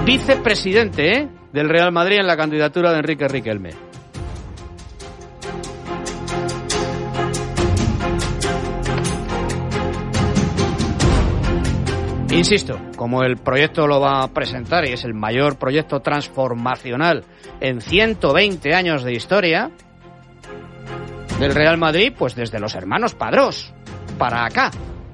vicepresidente del Real Madrid en la candidatura de Enrique Riquelme. Insisto, como el proyecto lo va a presentar y es el mayor proyecto transformacional en 120 años de historia del Real Madrid, pues desde los hermanos Padrós para acá.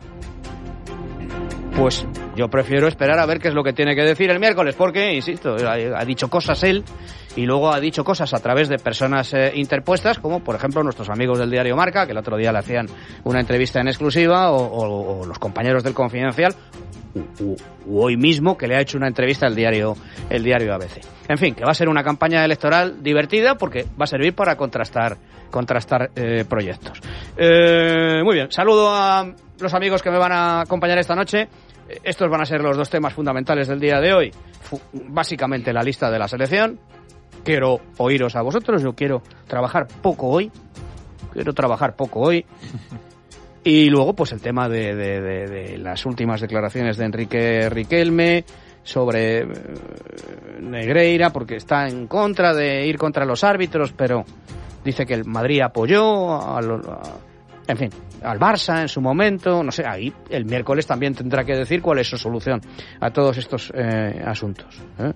Pues yo prefiero esperar a ver qué es lo que tiene que decir el miércoles, porque, insisto, ha dicho cosas él y luego ha dicho cosas a través de personas interpuestas, como por ejemplo nuestros amigos del diario Marca, que el otro día le hacían una entrevista en exclusiva, o los compañeros del Confidencial, o hoy mismo que le ha hecho una entrevista el diario ABC. En fin, que va a ser una campaña electoral divertida porque va a servir para contrastar proyectos. Muy bien, saludo a los amigos que me van a acompañar esta noche. Estos van a ser los dos temas fundamentales del día de hoy. Básicamente la lista de la selección. Quiero oíros a vosotros, yo quiero trabajar poco hoy. Y luego pues el tema de las últimas declaraciones de Enrique Riquelme sobre Negreira, porque está en contra de ir contra los árbitros, pero dice que el Madrid apoyó en fin, al Barça en su momento, no sé, ahí el miércoles también tendrá que decir cuál es su solución a todos estos asuntos.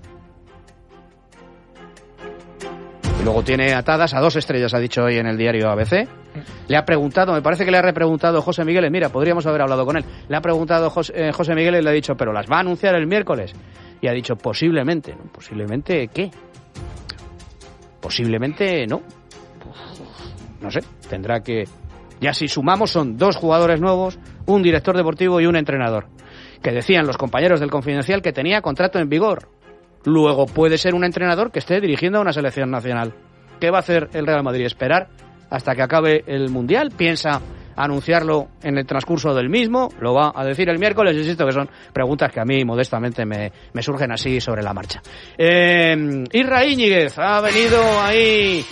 Y luego tiene atadas a 2 estrellas, ha dicho hoy en el diario ABC. Le ha preguntado, me parece que le ha repreguntado José Miguel, mira, podríamos haber hablado con él. Le ha preguntado José Miguel y le ha dicho, ¿pero las va a anunciar el miércoles? Y ha dicho, posiblemente. ¿No? ¿Posiblemente qué? Posiblemente no. No sé, tendrá que... Ya si sumamos son 2 jugadores nuevos, un director deportivo y un entrenador, que decían los compañeros del Confidencial que tenía contrato en vigor. Luego puede ser un entrenador que esté dirigiendo a una selección nacional. ¿Qué va a hacer el Real Madrid? ¿Esperar hasta que acabe el Mundial? ¿Piensa anunciarlo en el transcurso del mismo? ¿Lo va a decir el miércoles? Insisto que son preguntas que a mí modestamente me surgen así sobre la marcha. Isra Íñiguez ha venido ahí...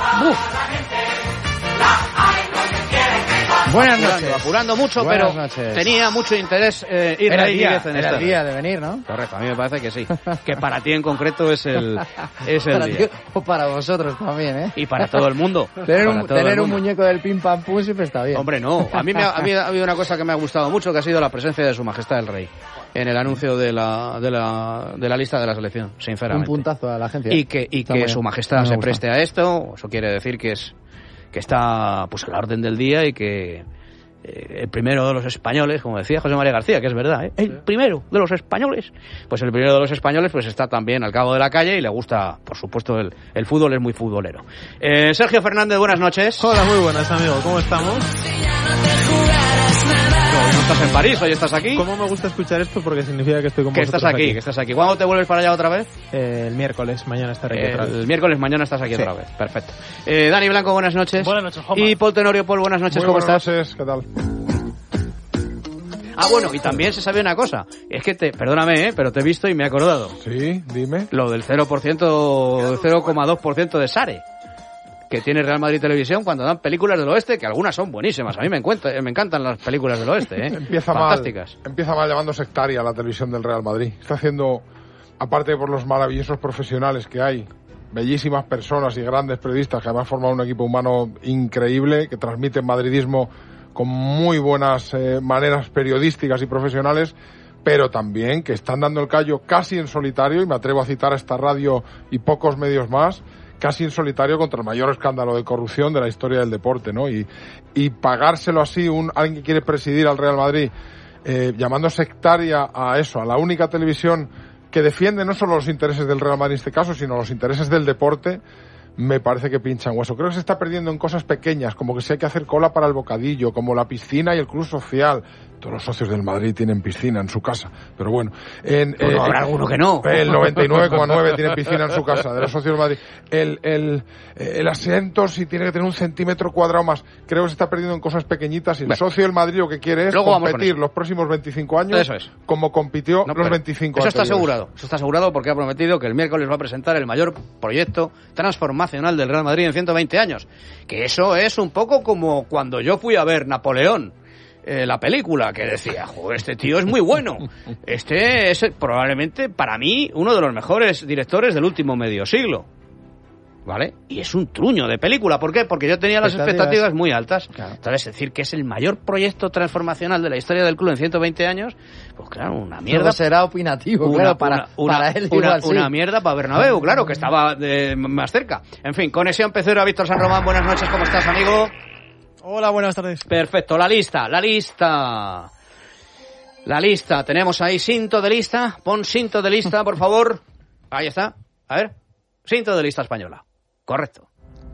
Buenas noches. Apurando mucho, Buenas pero noches. Tenía mucho interés Isra Íñiguez en era esta. el día de venir, ¿no? Correcto, a mí me parece que sí. Que para ti en concreto es el Para día. ti, o para vosotros también, ¿eh? Y para todo el mundo. Tener un muñeco del pim pam pum siempre está bien. Hombre, no. A mí ha habido una cosa que me ha gustado mucho, que ha sido la presencia de Su Majestad el Rey en el anuncio de la lista de la selección, sinceramente. Un puntazo a la agencia. Y que Su Majestad se preste a esto. Eso quiere decir que está pues a la orden del día y que el primero de los españoles, como decía José María García, que es verdad, ¿eh? El primero de los españoles, pues el primero de los españoles pues está también al cabo de la calle y le gusta, por supuesto, el fútbol, es muy futbolero. Sergio Fernández, buenas noches. Hola, muy buenas, amigo, ¿cómo estamos? ¿No estás en París? ¿Hoy estás aquí? ¿Cómo me gusta escuchar esto? Porque significa que estoy con vosotros que estás aquí. ¿Cuándo te vuelves para allá otra vez? El miércoles, mañana estaré aquí otra vez. El miércoles, mañana estás aquí otra vez. Perfecto. Dani Blanco, buenas noches. Buenas noches, Juanma. Y Paul Tenorio, Paul, buenas noches, ¿cómo estás? Buenas noches, ¿qué tal? Bueno, y también se sabe una cosa. Es que perdóname, pero te he visto y me he acordado. Sí, dime. Lo del 0,2% de Sare que tiene Real Madrid Televisión cuando dan películas del oeste, que algunas son buenísimas. A mí me encantan las películas del oeste, ¿eh? Fantásticas. Empieza mal llamando sectaria la televisión del Real Madrid. Está haciendo, aparte por los maravillosos profesionales que hay, bellísimas personas y grandes periodistas que además forman un equipo humano increíble, que transmiten madridismo con muy buenas maneras periodísticas y profesionales, pero también que están dando el callo casi en solitario, y me atrevo a citar a esta radio y pocos medios más, casi en solitario contra el mayor escándalo de corrupción de la historia del deporte, ¿no? Y pagárselo así alguien que quiere presidir al Real Madrid, llamando sectaria a eso, a la única televisión que defiende no solo los intereses del Real Madrid en este caso, sino los intereses del deporte, me parece que pincha en hueso. Creo que se está perdiendo en cosas pequeñas, como que si hay que hacer cola para el bocadillo, como la piscina y el club social. Todos los socios del Madrid tienen piscina en su casa, pero bueno. Pero habrá alguno que no. El 99,9 tiene piscina en su casa, de los socios del Madrid. El asiento, si tiene que tener 1 centímetro cuadrado más, creo que se está perdiendo en cosas pequeñitas, y el socio del Madrid lo que quiere es competir los próximos 25 años, eso es, como compitió los 25 eso anteriores. Eso está asegurado porque ha prometido que el miércoles va a presentar el mayor proyecto transformacional del Real Madrid en 120 años. Que eso es un poco como cuando yo fui a ver Napoleón la película, que decía, joder, este tío es muy bueno. Este es probablemente, para mí, uno de los mejores directores del último medio siglo. ¿Vale? Y es un truño de película. ¿Por qué? Porque yo tenía las expectativas muy altas. Claro. Entonces, decir que es el mayor proyecto transformacional de la historia del club en 120 años, pues claro, una mierda. Todo será opinativo, claro, para él igual sí. Una mierda para Bernabéu, claro, que estaba más cerca. En fin, conexión Pecero a Víctor San Román. Buenas noches, ¿cómo estás, amigo? Hola, buenas tardes. Perfecto, la lista. Tenemos ahí cinto de lista. Pon cinto de lista, por favor. Ahí está. A ver. Cinto de lista española. Correcto.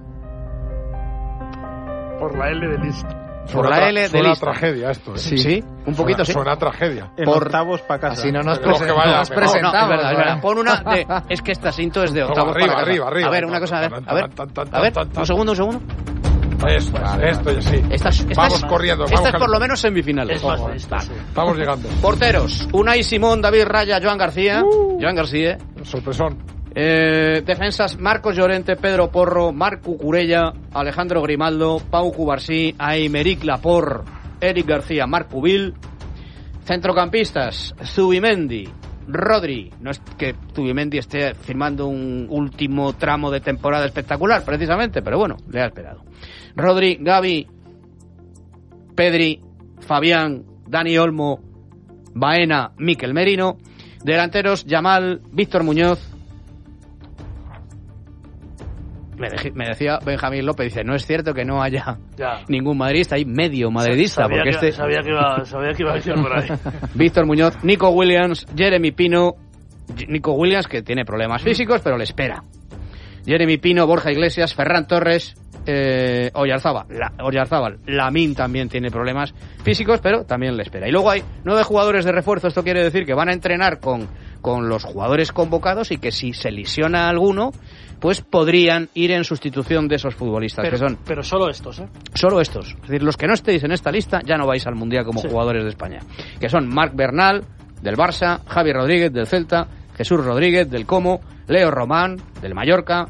Por la L de lista. Por la L de suena lista. Tragedia esto, ¿eh? Sí, un poquito sí. Suena tragedia. En octavos para casa. Así no nos Pero que vaya, presentamos. No, es verdad. Pon una de... Es que esta cinto es de octavos arriba, para casa. arriba. A ver, una cosa, a ver. Un segundo. Esto ya sí. Vamos corriendo. Esta es por lo menos semifinales. Vamos llegando. Porteros: Unai Simón, David Raya, Joan García. Sorpresón. Defensas: Marcos Llorente, Pedro Porro, Marc Cucurella, Alejandro Grimaldo, Pau Cubarsí, Aymeric Laporte, Eric García, Marc Pubil. Centrocampistas: Zubimendi, Rodri. No es que Zubimendi esté firmando un último tramo de temporada espectacular, precisamente, pero bueno, le ha esperado. Rodri, Gavi, Pedri, Fabián, Dani Olmo, Baena, Mikel Merino. Delanteros: Yamal, Víctor Muñoz. Me decía Benjamín López, dice, no es cierto que no haya ningún madridista, hay medio madridista. Sabía porque que iba a decir por ahí. Víctor Muñoz, Nico Williams, Jeremy Pino. Nico Williams, que tiene problemas físicos, pero le espera. Jeremy Pino, Borja Iglesias, Ferran Torres, Oyarzábal. Lamine también tiene problemas físicos, pero también le espera. Y luego hay 9 jugadores de refuerzo. Esto quiere decir que van a entrenar con los jugadores convocados y que si se lesiona alguno, pues podrían ir en sustitución de esos futbolistas. Pero solo estos, ¿eh? Solo estos. Es decir, los que no estéis en esta lista ya no vais al Mundial como jugadores de España. Que son Marc Bernal, del Barça, Javi Rodríguez, del Celta, Jesús Rodríguez, del Como, Leo Román, del Mallorca,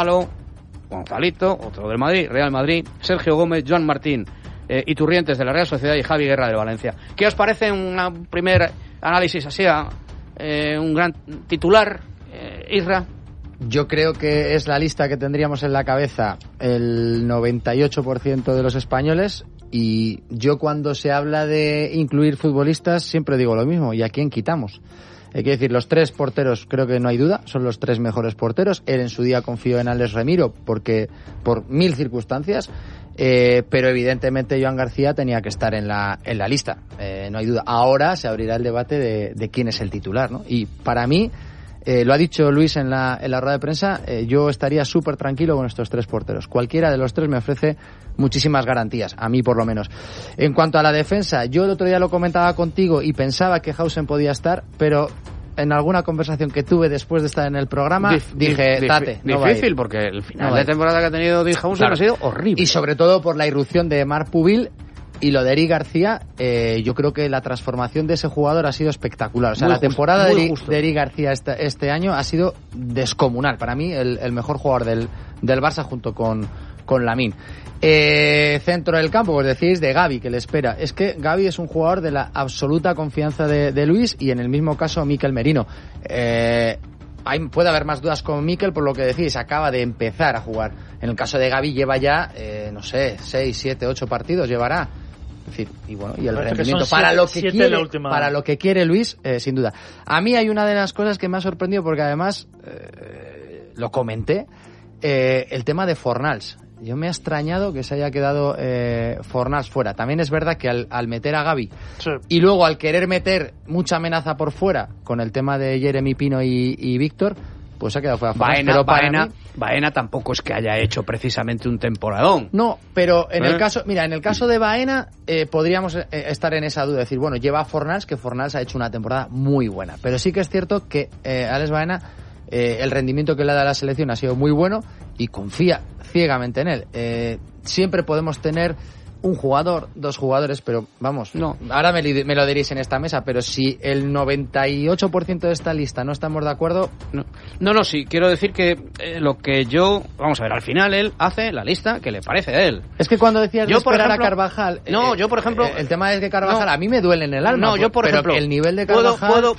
Gonzalito, otro del Madrid, Real Madrid, Sergio Gómez, Joan Martín, Iturrientes de la Real Sociedad y Javi Guerra del Valencia. ¿Qué os parece un primer análisis así, un gran titular, Isra? Yo creo que es la lista que tendríamos en la cabeza el 98% de los españoles, y yo cuando se habla de incluir futbolistas siempre digo lo mismo, ¿y a quién quitamos? Hay que decir, los 3 porteros creo que no hay duda, son los 3 mejores porteros. Él en su día confió en Alex Remiro porque por 1000 circunstancias, pero evidentemente Joan García tenía que estar en la lista, no hay duda. Ahora se abrirá el debate de quién es el titular, ¿no? Y para mí, lo ha dicho Luis en la rueda de prensa, yo estaría súper tranquilo con estos 3 porteros. Cualquiera de los 3 me ofrece muchísimas garantías, a mí por lo menos. En cuanto a la defensa, yo el otro día lo comentaba contigo y pensaba que Hausen podía estar, pero en alguna conversación que tuve después de estar en el programa dije, Tate, no va a ir. Difícil, porque el final de temporada que ha tenido Di Hausen ha sido horrible. Y sobre todo por la irrupción de Marc Pubil y lo de Eric García. Yo creo que la transformación de ese jugador ha sido espectacular. O sea, la temporada de Eric García este año ha sido descomunal. Para mí, el mejor jugador del Barça junto con Lamine. Centro del campo, pues decís de Gavi, que le espera. Es que Gavi es un jugador de la absoluta confianza de Luis, y en el mismo caso Mikel Merino. Puede haber más dudas con Mikel por lo que decís, acaba de empezar a jugar. En el caso de Gavi lleva ya, 6, 7, 8 partidos llevará. Es decir, y bueno, y el rendimiento para lo que quiere Luis, sin duda. A mí hay una de las cosas que me ha sorprendido, porque además lo comenté, el tema de Fornals. Yo me ha extrañado que se haya quedado Fornals fuera. También es verdad que al meter a Gavi y luego al querer meter mucha amenaza por fuera con el tema de Jeremy Pino y Víctor, pues se ha quedado fuera Fornals. Baena tampoco es que haya hecho precisamente un temporadón. No, pero en el caso de Baena podríamos estar en esa duda, decir, bueno, lleva a Fornals, que Fornals ha hecho una temporada muy buena, pero sí que es cierto que Alex Baena, el rendimiento que le da a la selección ha sido muy bueno y confía ciegamente en él. Siempre podemos tener un jugador, 2 jugadores, pero vamos, No. ahora me lo diréis en esta mesa, pero si el 98% de esta lista no estamos de acuerdo... No, sí, quiero decir que lo que yo... Vamos a ver, al final él hace la lista que le parece a él. Es que cuando decías de Yo, por esperar ejemplo, a Carvajal... yo, por ejemplo... el tema es que Carvajal no, a mí me duele en el alma. No, yo, por pero ejemplo... el nivel de Carvajal...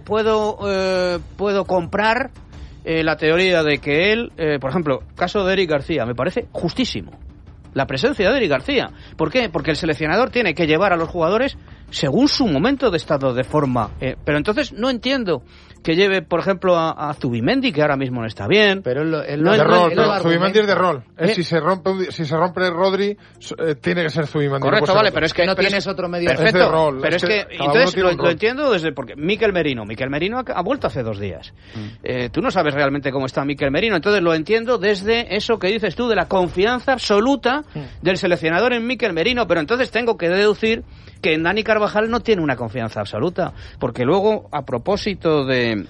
Puedo comprar la teoría de que él... por ejemplo, caso de Eric García, me parece justísimo. La presencia de Eric García. ¿Por qué? Porque el seleccionador tiene que llevar a los jugadores según su momento de estado de forma. Pero entonces no entiendo que lleve, por ejemplo, a Zubimendi, que ahora mismo no está bien. Pero De rol, pero Zubimendi es de rol. Si se rompe Rodri, tiene que ser Zubimendi. Correcto, vale, pero es que no tienes otro medio. Perfecto, Es de rol, pero es es que que cada uno entonces tiene un lo rol. entiendo desde porque Mikel Merino ha vuelto hace 2 días. Tú no sabes realmente cómo está Mikel Merino, entonces lo entiendo desde eso que dices tú de la confianza absoluta del seleccionador en Mikel Merino, pero entonces tengo que deducir que en Dani Carvajal no tiene una confianza absoluta, porque luego a propósito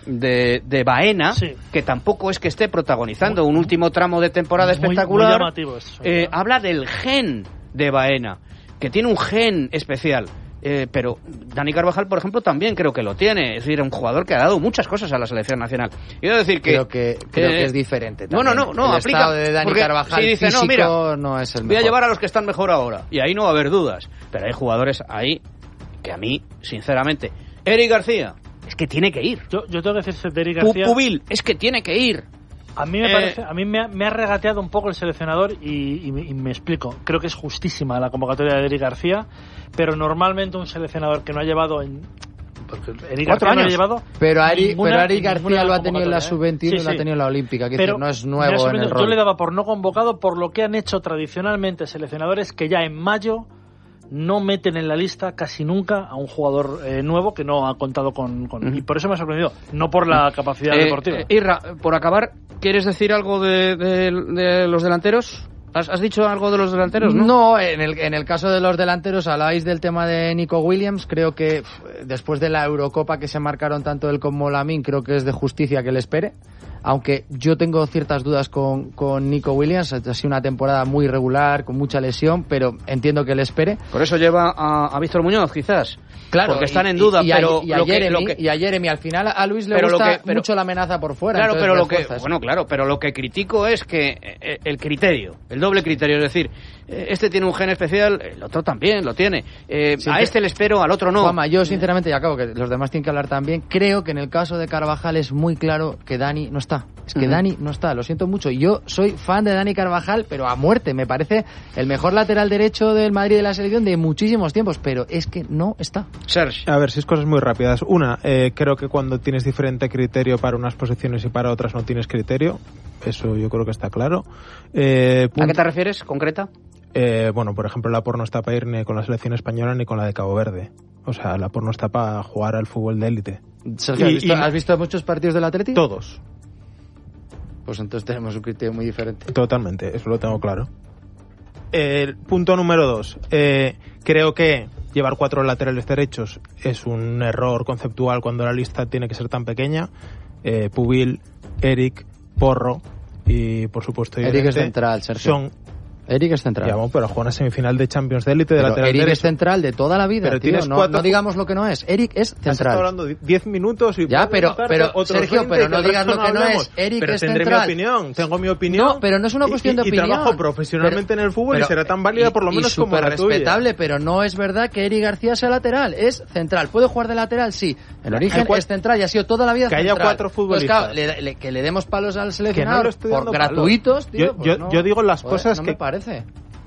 de Baena, Sí. que tampoco es que esté protagonizando un último tramo de temporada espectacular, Muy llamativo eso. habla del gen de Baena, que tiene un gen especial. Pero Dani Carvajal, por ejemplo, también creo que lo tiene. Es decir, un jugador que ha dado muchas cosas a la selección nacional. Quiero decir que... Creo que es diferente también. No, el aplica. estado de Dani Porque Carvajal si dice, físico no, mira, no es el voy a mejor. llevar a los que están mejor ahora. Y ahí no va a haber dudas. Pero hay jugadores ahí que a mí, sinceramente... Eric García, es que tiene que ir. Yo tengo que decirse de Eric García. Pubil, es que tiene que ir. A mí me parece, a mí me ha regateado un poco el seleccionador y me explico. Creo que es justísima la convocatoria de Eric García, pero normalmente un seleccionador que no ha llevado porque Eric 4 García no ha años. llevado Pero a Eric ninguna García lo ha tenido en la convocatoria, sub-21 y lo ha Sí. tenido en la olímpica, que Pero decir, no es mira, nuevo en el yo rol. le daba por no convocado por lo que han hecho tradicionalmente seleccionadores que ya en mayo no meten en la lista casi nunca a un jugador nuevo que no ha contado con... Y por eso me ha sorprendido, no por la capacidad deportiva. Irra, por acabar, ¿quieres decir algo de los delanteros? ¿Has dicho algo de los delanteros, no? No, en el caso de los delanteros habláis del tema de Nico Williams. Creo que después de la Eurocopa que se marcaron tanto él como Lamine, creo que es de justicia que le espere. Aunque yo tengo ciertas dudas con Nico Williams, ha sido una temporada muy irregular, con mucha lesión, pero entiendo que le espere. Por eso lleva a Víctor Muñoz, quizás. Claro, porque están en duda, y pero a Jeremy, al final a Luis le pero gusta mucho la amenaza por fuera. Claro, entonces pero lo que critico es que el criterio, el doble criterio, es decir, este tiene un gen especial, el otro también lo tiene. A este le espero, al otro no. Juanma, yo sinceramente, y acabo, que los demás tienen que hablar también, creo que en el caso de Carvajal es muy claro que Dani no está. Es que Dani no está, lo siento mucho. Yo soy fan de Dani Carvajal, pero a muerte. Me parece el mejor lateral derecho del Madrid y de la selección de muchísimos tiempos, pero es que no está. Sergio. A ver, 6 cosas muy rápidas. Una, creo que cuando tienes diferente criterio para unas posiciones y para otras no tienes criterio. Eso yo creo que está claro. ¿A qué te refieres, concreta? Bueno, por ejemplo, Laporte no está para ir ni con la selección española ni con la de Cabo Verde. O sea, Laporte no está para jugar al fútbol de élite. Sergio, ¿has visto muchos partidos del Atleti? Todos. Pues entonces tenemos un criterio muy diferente. Totalmente, eso lo tengo claro. Punto número 2. Creo que llevar 4 laterales derechos es un error conceptual cuando la lista tiene que ser tan pequeña. Pubil, Eric, Porro y por supuesto Eric es central, Sergio. Son Eric es central. Ya, bueno, pero juega una semifinal de Champions de élite de pero lateral Eric derecho. es central de toda la vida, pero tío. No digamos lo que no es. Eric es Has estado central. hablando 10 minutos y ya, pero otros Sergio, 20, pero no que digas lo que no hablemos. es. Eric pero es tendré central. mi opinión, tengo mi opinión. No, pero no es una cuestión de opinión. Y trabajo profesionalmente en el fútbol y será tan válida por lo menos como la tuya. Respetable, pero no es verdad que Eric García sea lateral. Es central. ¿Puede jugar de lateral? Sí. En origen es central y ha sido toda la vida que central. haya 4 futbolistas. Pues claro, que le demos palos al Que no seleccionador le estoy dando por gratuitos, palos. tío. Yo digo las cosas no que... me parece.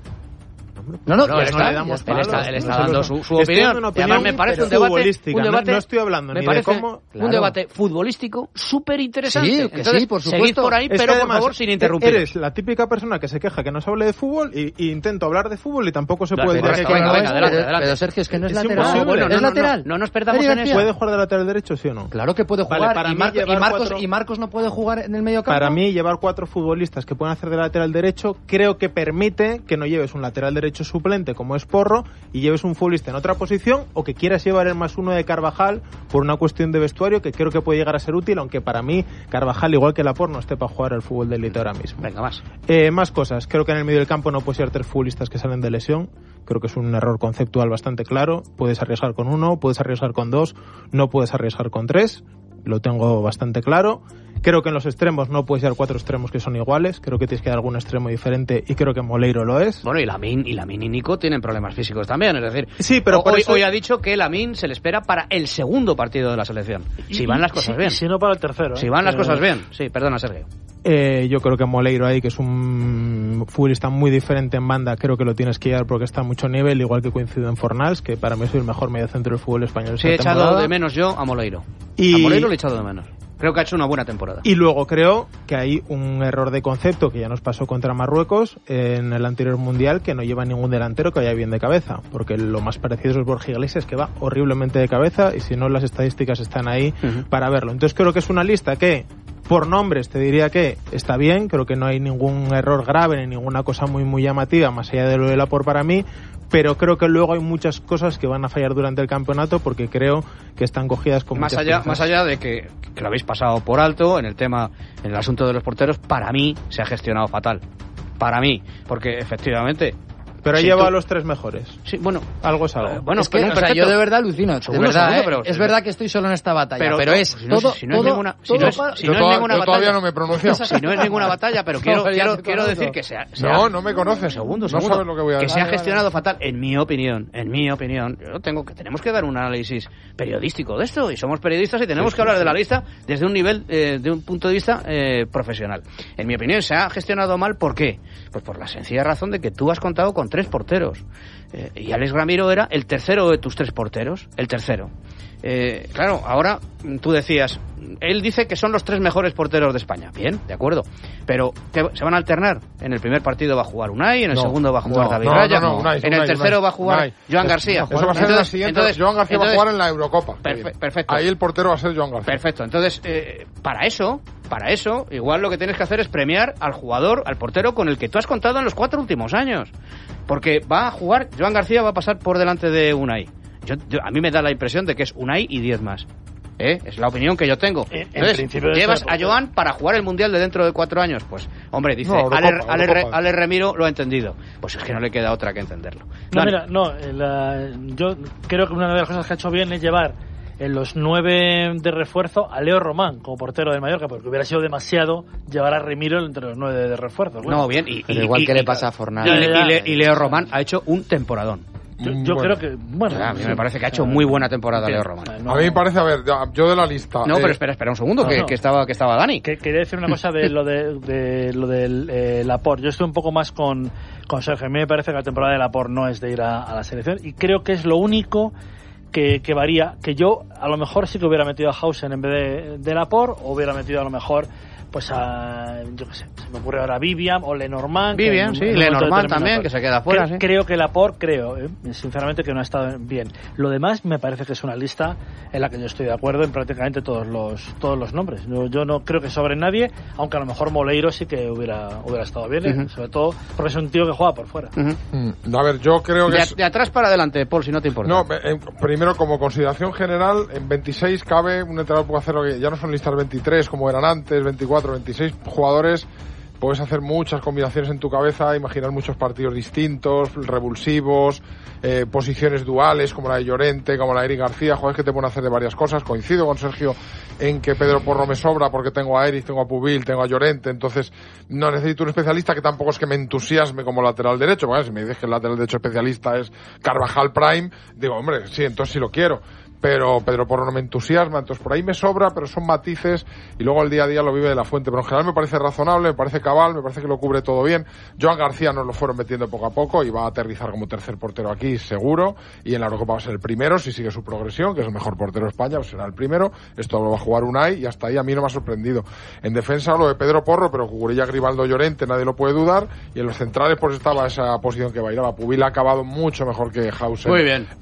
No, No, pues le damos él está palos. dando su Estoy opinión. dando una opinión, Además, me parece pero un debate futbolística. No estoy hablando me ni parece de cómo... un debate futbolístico súper interesante. Sí, que entonces, sí, por seguid supuesto. por ahí, Es pero que por además, favor sin interrumpir. Eres la típica persona que se queja que no se hable de fútbol y intento hablar de fútbol y tampoco se Claro, puede correcto, decir que venga, no venga, es adelante, fútbol. adelante. Pero Sergio, es que no es Es lateral. imposible. Bueno, es lateral. No nos perdamos Eric en García. eso. ¿Puede jugar de lateral derecho, sí o no? Claro que puede Vale, jugar. para y, mí llevar y Marcos no puede jugar en el medio campo. Para mí, llevar 4 futbolistas que pueden hacer de lateral derecho creo que permite que no lleves un lateral derecho suplente como es Porro y lleves un futbolista en otra posición o que quieras llevar el +1 de Carvajal por una cuestión de vestuario que creo que puede llegar a ser útil, aunque para mí Carvajal, igual que Laporte, no esté para jugar al fútbol de élite ahora mismo. Venga, más. Más cosas. Creo que en el medio del campo no puedes llevar 3 futbolistas que salen de lesión. Creo que es un error conceptual bastante claro. Puedes arriesgar con 1, puedes arriesgar con 2, no puedes arriesgar con 3. Lo tengo bastante claro. Creo que en los extremos no puedes llevar 4 extremos que son iguales. Creo que tienes que dar algún extremo diferente y creo que Moleiro lo es. Bueno, y Lamine y Nico tienen problemas físicos también. Es decir, sí, pero hoy ha dicho que Lamine se le espera para el segundo partido de la selección. Si van las cosas bien. Si no para el tercero. Si van las cosas bien. Sí, perdona, Sergio. Yo creo que Moleiro ahí, que es un futbolista muy diferente en banda, creo que lo tienes que llevar porque está a mucho nivel, igual que coincido en Fornals, que para mí es el mejor mediocentro del fútbol español. Sí, he echado de menos yo a Moleiro. A Moleiro le he echado de menos. Creo que ha hecho una buena temporada. Y luego creo que hay un error de concepto que ya nos pasó contra Marruecos en el anterior Mundial, que no lleva ningún delantero que vaya bien de cabeza, porque lo más parecido es Borja Iglesias, que va horriblemente de cabeza, y si no, las estadísticas están ahí para verlo. Entonces creo que es una lista que, por nombres, te diría que está bien, creo que no hay ningún error grave ni ninguna cosa muy llamativa, más allá de lo de Laporte para mí, pero creo que luego hay muchas cosas que van a fallar durante el campeonato porque creo que están cogidas con más allá de que lo habéis pasado por alto en el asunto de los porteros. Para mí se ha gestionado fatal, para mí, porque efectivamente. Pero ha llevado a los 3 mejores. Sí, bueno, algo es algo. Bueno, es que yo de verdad alucino. Es verdad que estoy solo en esta batalla, pero es todo. Si no es ninguna batalla. Todavía no me pronuncio. Si no es ninguna batalla, pero quiero decir que sea. No me conoces. Segundo. No sabes lo que voy a decir. Que se ha gestionado fatal, en mi opinión. Tenemos que dar un análisis periodístico de esto, y somos periodistas y tenemos que hablar de la lista desde un nivel, de un punto de vista profesional. En mi opinión, se ha gestionado mal. ¿Por qué? Pues por la sencilla razón de que tú has contado con 3 porteros. Y Alex Ramiro era el tercero de tus 3 porteros. El tercero. Claro, ahora tú decías, él dice que son los 3 mejores porteros de España. Bien, de acuerdo. Pero ¿se van a alternar? En el primer partido va a jugar Unai, en el segundo va a jugar David Raya. En el tercero va a jugar Joan García. Eso va a ser en la siguiente. Joan García va a jugar en la Eurocopa. Perfecto. Ahí el portero va a ser Joan García. Perfecto. Entonces, para eso, igual lo que tienes que hacer es premiar al jugador, al portero con el que tú has contado en los 4 últimos años. Porque va a jugar, Joan García va a pasar por delante de Unai. A mí me da la impresión de que es Unai y 10 más. Es la opinión que yo tengo. Entonces, llevas a Joan para jugar el Mundial de dentro de 4 años. Pues, hombre, dice, Ale Ramiro lo ha entendido. Pues es que no le queda otra que entenderlo. Yo creo que una de las cosas que ha hecho bien es llevar en los 9 de refuerzo a Leo Román como portero del Mallorca, porque hubiera sido demasiado llevar a Remiro entre los 9 de refuerzo. Bueno, no, bien, igual que le pasa a Fornal. Y Leo Román ha hecho un temporadón. Yo creo que, a mí me parece que ha hecho muy buena temporada Leo Román. A mí me parece, yo de la lista. No, pero espera un segundo, que estaba Dani. Quería decir una cosa de lo del Laporte. Yo estoy un poco más con Sergio. A mí me parece que la temporada de Laporte no es de ir a la selección, y creo que es lo único que varía, que yo a lo mejor sí que hubiera metido a Hausen en vez de Laporte, o hubiera metido a lo mejor pues a, yo qué sé, se me ocurre ahora Vivian o Lenormand. Vivian, sí, Lenormand también, que se queda fuera. Creo que Laporte, sinceramente, que no ha estado bien. Lo demás me parece que es una lista en la que yo estoy de acuerdo en prácticamente todos los nombres. Yo no creo que sobre nadie, aunque a lo mejor Moleiro sí que hubiera estado bien, sobre todo porque es un tío que juega por fuera. A ver, yo creo que de atrás para adelante, Paul, si no te importa. No, primero, como consideración general, en 26 cabe un entrenador puede hacer lo que ya no son listas 23 como eran antes, 24, 26 jugadores. Puedes hacer muchas combinaciones en tu cabeza, imaginar muchos partidos distintos, revulsivos, posiciones duales como la de Llorente, como la de Eric García, jugadores que te pueden hacer de varias cosas. Coincido con Sergio en que Pedro Porro me sobra porque tengo a Eric, tengo a Pubil, tengo a Llorente, entonces no necesito un especialista que tampoco es que me entusiasme como lateral derecho. Bueno, si me dices que el lateral derecho especialista es Carvajal Prime, digo, hombre, sí, entonces sí lo quiero. Pero Pedro Porro no me entusiasma, entonces por ahí me sobra, pero son matices y luego el día a día lo vive de la Fuente. Pero en general me parece razonable, me parece cabal, me parece que lo cubre todo bien. Joan García nos lo fueron metiendo poco a poco y va a aterrizar como tercer portero aquí, seguro, y en la Eurocopa va a ser el primero, si sigue su progresión, que es el mejor portero de España, pues será el primero. Esto lo va a jugar Unai y hasta ahí a mí no me ha sorprendido. En defensa lo de Pedro Porro, pero Cucurella, Grimaldo, Llorente, nadie lo puede dudar, y en los centrales pues estaba esa posición que bailaba. Pubil ha acabado mucho mejor que Hausen. Muy bien.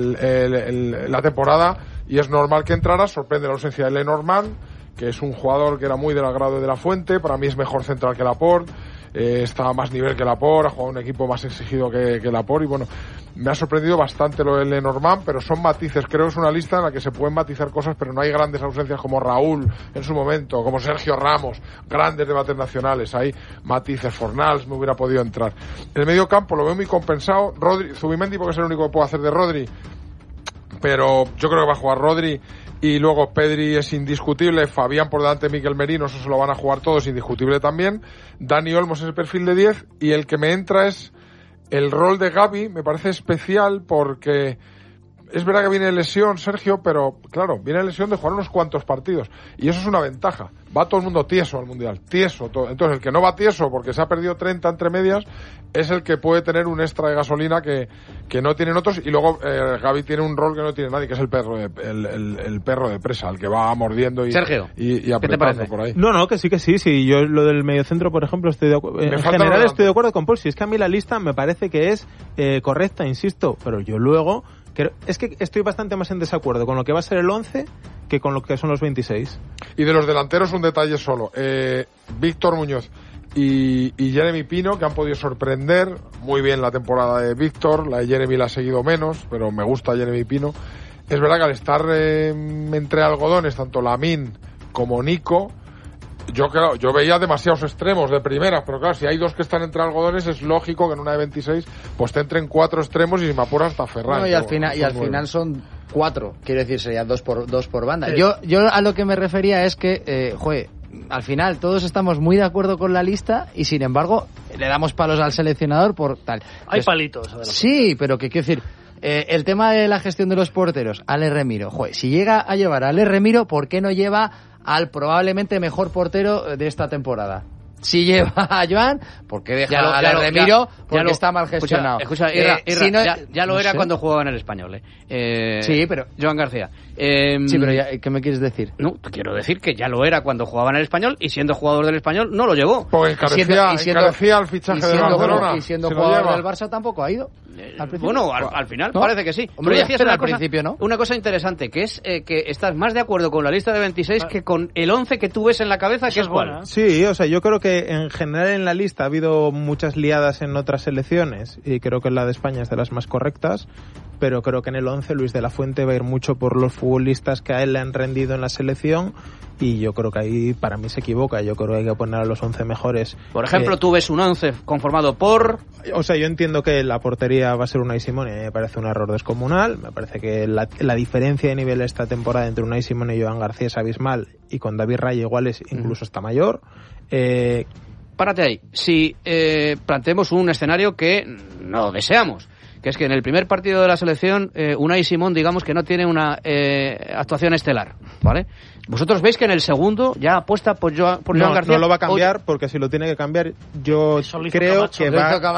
La temporada. Y es normal que entrara, sorprende la ausencia de Lenormand, que es un jugador que era muy del agrado de la Fuente, para mí es mejor central que Laporte, está a más nivel que Laporte, ha jugado un equipo más exigido que Laporte, y bueno, Me ha sorprendido bastante lo de Lenormand, pero son matices. Creo que es una lista en la que se pueden matizar cosas, pero no hay grandes ausencias como Raúl en su momento, como Sergio Ramos, grandes debates nacionales. Hay matices. Fornals me hubiera podido entrar. En el medio campo lo veo muy compensado. Rodri, Zubimendi, porque es el único que puedo hacer de Rodri, pero yo creo que va a jugar Rodri. Y luego Pedri es indiscutible, Fabián por delante de Mikel Merino, eso se lo van a jugar todos, indiscutible también. Dani Olmos es el perfil de 10, y el que me entra es el rol de Gavi. Me parece especial porque es verdad que viene de lesión, Sergio, pero claro, viene de lesión de jugar unos cuantos partidos, y eso es una ventaja. Va todo el mundo tieso al Mundial, tieso todo. Entonces el que no va tieso porque se ha perdido 30 entre medias es el que puede tener un extra de gasolina que no tienen otros. Y luego Gavi tiene un rol que no tiene nadie, que es el perro de presa, el que va mordiendo y, Sergio, y apretando por ahí. No, que sí. Yo lo del mediocentro, por ejemplo, estoy de acuerdo. En general estoy de acuerdo con Paul. Si es que a mí la lista me parece que es correcta, insisto, pero yo luego es que estoy bastante más en desacuerdo con lo que va a ser el 11 que con lo que son los 26. Y de los delanteros un detalle solo. Víctor Muñoz y Jeremy Pino, que han podido sorprender muy bien la temporada de Víctor. La de Jeremy la ha seguido menos, pero me gusta Jeremy Pino. Es verdad que al estar entre algodones, tanto Lamine como Nico, yo veía demasiados extremos de primeras, pero claro, si hay dos que están entre algodones, es lógico que en una de 26 pues te entren 4 extremos, y si me apuras hasta Ferran. No, y al final son 4, quiero decir, serían dos por banda. Sí. Yo a lo que me refería es que, al final todos estamos muy de acuerdo con la lista, y sin embargo le damos palos al seleccionador por tal. Hay palitos. Sí, pero que quiero decir, el tema de la gestión de los porteros, Ale Remiro, si llega a llevar a Ale Remiro, ¿por qué no lleva al probablemente mejor portero de esta temporada? Si lleva a Joan, ¿por qué deja a Remiro? Porque está mal gestionado. Escucha, ya lo era cuando jugaba en el Español. Sí, pero Joan García. Sí, pero ¿qué me quieres decir? No, te quiero decir que ya lo era cuando jugaba en el Español, y siendo jugador del Español no lo llevó. Pues encarecía el fichaje de Barcelona. Y siendo jugador del Barça tampoco ha ido. Bueno, al final ¿no? Parece que sí. Hombre, ya decías al principio, ¿no? Una cosa interesante, que es que estás más de acuerdo con la lista de 26 que con el 11 que tú ves en la cabeza, que es cuál. Sí, o sea, yo creo que en general en la lista ha habido muchas liadas en otras selecciones, y creo que la de España es de las más correctas, pero creo que en el 11 Luis de la Fuente va a ir mucho por los futbolistas que a él le han rendido en la selección, y yo creo que ahí para mí se equivoca. Yo creo que hay que poner a los 11 mejores. Por ejemplo, tú ves un 11 conformado por... O sea, yo entiendo que la portería va a ser Unai Simón, y me parece un error descomunal. Me parece que la diferencia de nivel esta temporada entre Unai Simón y Joan García es abismal, y con David Raya igual es incluso hasta mayor. Párate ahí. Si planteemos un escenario que no deseamos, que es que en el primer partido de la selección Unai Simón, digamos que no tiene una actuación estelar, ¿vale? ¿Vosotros veis que en el segundo ya apuesta por Joan García? No lo va a cambiar, porque si lo tiene que cambiar, yo creo que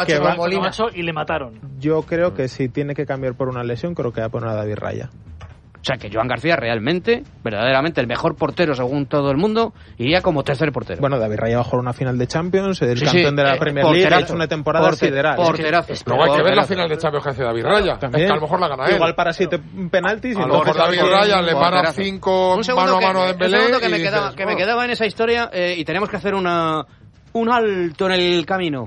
va y le mataron. Yo creo que si tiene que cambiar por una lesión, creo que va a poner a David Raya. O sea, que Joan García realmente, verdaderamente el mejor portero según todo el mundo, iría como tercer portero. Bueno, David Raya va a jugar una final de Champions, el campeón de la Premier League, ha hecho una temporada sideral. Porterazo. Luego hay que ver la final de Champions que hace David Raya. También. Es que a lo mejor la gana él. Igual para 7 penaltis. A lo mejor David Raya le para 5 mano a mano a Dembélé. Un segundo que me quedaba en esa historia, y tenemos que hacer un alto en el camino.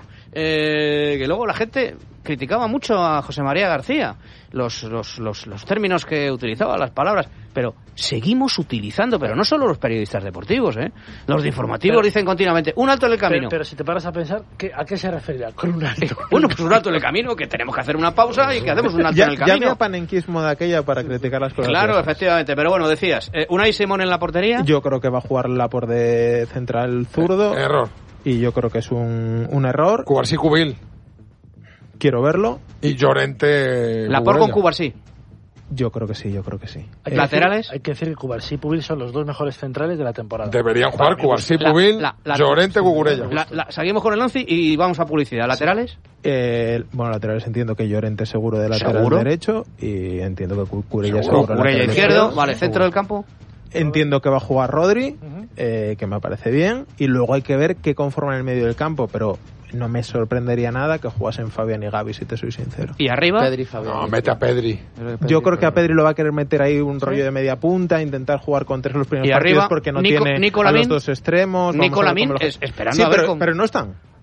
Que luego la gente criticaba mucho a José María García, los términos que utilizaba, las palabras, pero seguimos utilizando, pero no solo los periodistas deportivos, los de informativos dicen continuamente un alto en el camino. Pero si te paras a pensar, ¿a qué se referirá con un alto? Bueno, pues un alto en el camino, que tenemos que hacer una pausa y que hacemos un alto en el camino. Ya había panenquismo de aquella para criticar las cosas. Claro, efectivamente, pero bueno, decías, Unai Simón en la portería. Yo creo que va a jugar Laporte de central zurdo. Error. Y yo creo que es un error. Cubarsí Cubil. Quiero verlo. Y Llorente. Laporte con Cubarsí. Yo creo que sí. ¿Laterales? Hay que decir que Cubarsí y Pubil son los dos mejores centrales de la temporada. Deberían jugar Cubarsí, Pubil, Llorente, Cucurella. Seguimos con el 11 y vamos a publicidad. ¿Laterales? Laterales entiendo que Llorente seguro de lateral derecho, y entiendo que Cucurella seguro de lateral izquierdo. Vale, centro del campo. Entiendo que va a jugar Rodri, que me parece bien, y luego hay que ver qué conforman el medio del campo, pero no me sorprendería nada que jugasen Fabián y Gavi, si te soy sincero. ¿Y arriba? Pedri, Fabián. No, mete a Pedri. Yo creo que a Pedri lo va a querer meter ahí un rollo de media punta, intentar jugar con 3 los primeros partidos, porque no tiene a los dos extremos. Nico Lamine, esperando sí, a ver pero no están.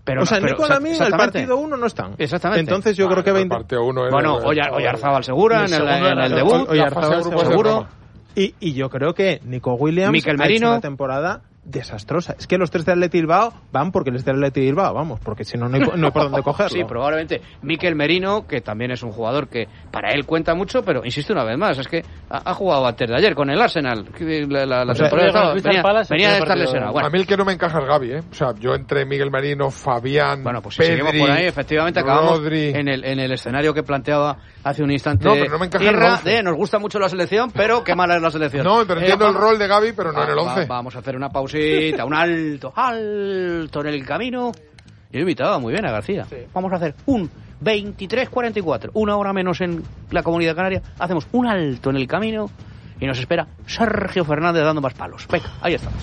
Pero, o sea, Nico Alamín en el partido 1 no están. Exactamente. Entonces yo creo que... El partido 1 bueno, Oyarzábal segura en el debut. Oyarzábal seguro. Y yo creo que Nico Williams Mikel ha Merino, hecho una temporada desastrosa. Es que los 3 de Athletic Bilbao van porque les de Athletic Bilbao, vamos, porque si no, no hay por dónde cogerlo. Sí, probablemente. Mikel Merino, que también es un jugador que para él cuenta mucho, pero insisto una vez más, es que ha jugado antes de ayer con el Arsenal. La temporada venía de estar lesionado. Bueno. A mí el que no me encaja es Gavi, ¿eh? O sea, yo entre Miguel Merino, Fabián, bueno, pues si Pedri, seguimos por ahí, efectivamente acabamos Rodri. en el escenario que planteaba hace un instante. No, pero no me encaja el 11. Nos gusta mucho la selección, pero qué mala es la selección. No, pero entiendo el rol de Gavi, pero no en el 11. Vamos a hacer una pausita, un alto en el camino. Yo invitaba muy bien a García. Sí. Vamos a hacer un 23:44, una hora menos en la Comunidad Canaria. Hacemos un alto en el camino y nos espera Sergio Fernández dando más palos. Venga, ahí estamos.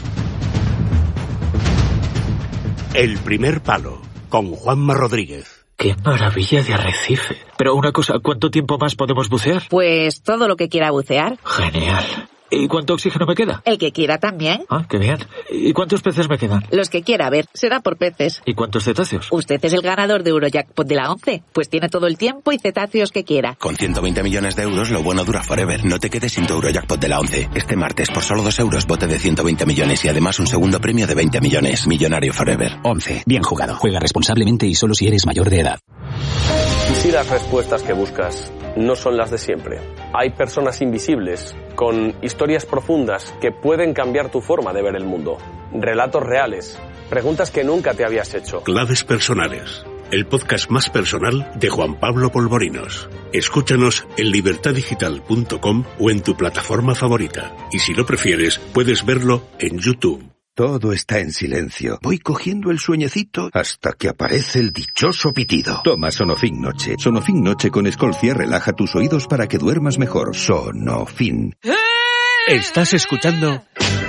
El primer palo, con Juanma Rodríguez. ¡Qué maravilla de arrecife! Pero una cosa, ¿cuánto tiempo más podemos bucear? Pues todo lo que quiera bucear. Genial. ¿Y cuánto oxígeno me queda? El que quiera también. Ah, qué bien. ¿Y cuántos peces me quedan? Los que quiera, a ver, será por peces. ¿Y cuántos cetáceos? Usted es el ganador de Eurojackpot de la 11, pues tiene todo el tiempo y cetáceos que quiera. Con 120 millones de euros, lo bueno dura forever. No te quedes sin tu Eurojackpot de la 11. Este martes, por solo 2 euros, bote de 120 millones y además un segundo premio de 20 millones. Millonario forever. 11. Bien jugado. Juega responsablemente y solo si eres mayor de edad. ¿Y si las respuestas que buscas no son las de siempre? Hay personas invisibles, con historias profundas que pueden cambiar tu forma de ver el mundo. Relatos reales, preguntas que nunca te habías hecho. Claves personales, el podcast más personal de Juan Pablo Polvorinos. Escúchanos en libertadigital.com o en tu plataforma favorita. Y si lo prefieres, puedes verlo en YouTube. Todo está en silencio. Voy cogiendo el sueñecito hasta que aparece el dichoso pitido. Toma Sonofin Noche. Sonofin Noche con Escolcia relaja tus oídos para que duermas mejor. Sonofin. Estás escuchando...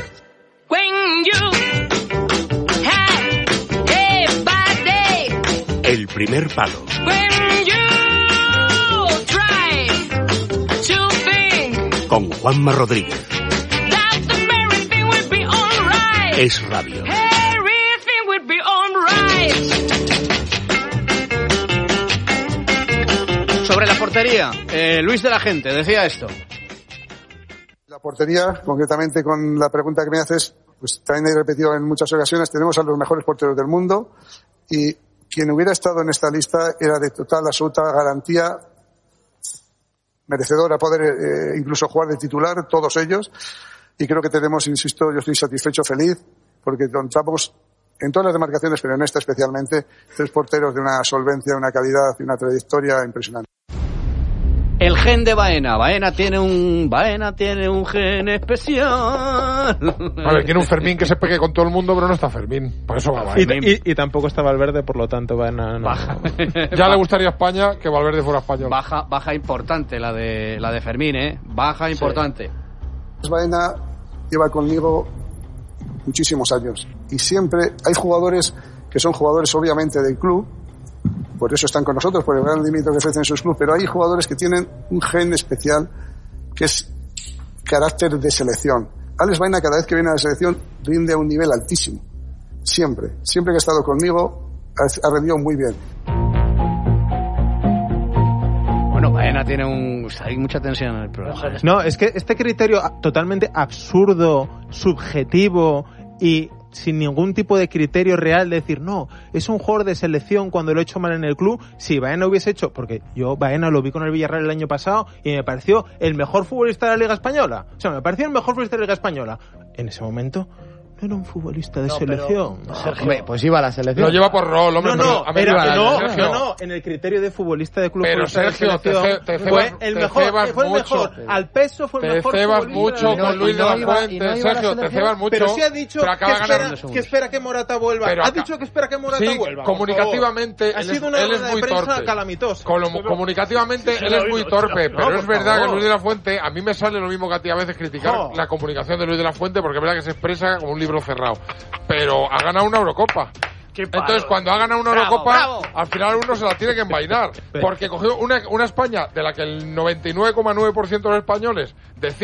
El primer palo. Con Juanma Rodríguez. Es radio. Sobre la portería, Luis de la Gente decía esto. La portería, concretamente con la pregunta que me haces, pues también he repetido en muchas ocasiones, tenemos a los mejores porteros del mundo y quien hubiera estado en esta lista era de total, absoluta garantía, merecedor a poder incluso jugar de titular, todos ellos. Y creo que tenemos, insisto, yo estoy satisfecho, feliz, porque contamos en todas las demarcaciones, pero en esta especialmente, 3 porteros de una solvencia, una calidad y una trayectoria impresionante. El gen de Baena. Baena tiene un gen especial. A ver, tiene un Fermín que se pegue con todo el mundo, pero no está Fermín. Por eso va Baena. Y tampoco está Valverde, por lo tanto Baena no. Baja. Ya le gustaría a España que Valverde fuera español. Baja importante la de Fermín, ¿eh? Baja importante. Sí. Baena lleva conmigo muchísimos años. Y siempre hay jugadores que son jugadores obviamente del club, por eso están con nosotros, por el gran límite que ofrecen sus clubes, pero hay jugadores que tienen un gen especial que es carácter de selección. Alex Baena cada vez que viene a la selección rinde a un nivel altísimo. Siempre que ha estado conmigo ha rendido muy bien. Bueno, Baena tiene hay mucha tensión en el programa. No, es que este criterio totalmente absurdo, subjetivo y sin ningún tipo de criterio real de decir, no, es un jugador de selección cuando lo he hecho mal en el club. Si Baena hubiese hecho, porque yo Baena lo vi con el Villarreal el año pasado y me pareció el mejor futbolista de la Liga Española. O sea, me pareció el mejor futbolista de la Liga Española. En ese momento no era un futbolista de selección. Sergio, hombre, pues iba a la selección. Lo lleva por rol, hombre. No, en el criterio de futbolista de club. Pero Sergio, fue el mejor. Al peso fue el mejor. Te cebas mucho con Luis de la Fuente, Sergio, te cebas mucho. Pero sí ha dicho que espera que Morata vuelva. Ha dicho que espera que Morata vuelva. Comunicativamente, ha sido una él es muy torpe. Calamitosa. Comunicativamente, él es muy torpe, pero es verdad que Luis de la Fuente, a mí me sale lo mismo que a ti a veces criticar la comunicación de Luis de la Fuente, porque es verdad que se expresa como un libro cerrado, pero ha ganado una Eurocopa. Entonces, cuando ha ganado una Eurocopa, al final uno se la tiene que envainar, porque cogió una España de la que el 99,9% de los españoles decía